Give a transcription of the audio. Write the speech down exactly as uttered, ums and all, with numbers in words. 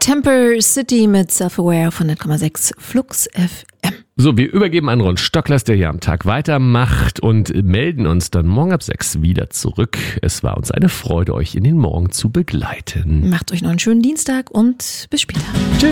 Temper City mit Self-Aware von null Komma sechs Flux F M. So, wir übergeben an Ron Stocklers, der hier am Tag weitermacht, und melden uns dann morgen ab sechs wieder zurück. Es war uns eine Freude, euch in den Morgen zu begleiten. Macht euch noch einen schönen Dienstag und bis später. Tschüss.